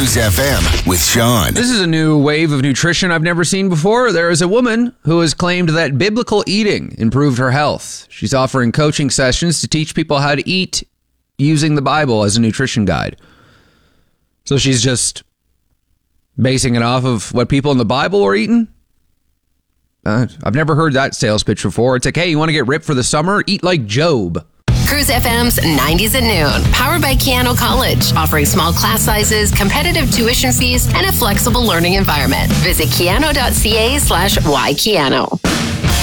Cruise FM with Sean. This is a new wave of nutrition I've never seen before. There is a woman who has claimed that biblical eating improved her health. She's offering coaching sessions to teach people how to eat using the Bible as a nutrition guide. So she's just basing it off of what people in the Bible are eating? I've never heard that sales pitch before. It's like, hey, you want to get ripped for the summer? Eat like Job. Cruise FM's 90s at Noon, powered by Keano College, offering small class sizes, competitive tuition fees, and a flexible learning environment. Visit Keano.ca/YKeano.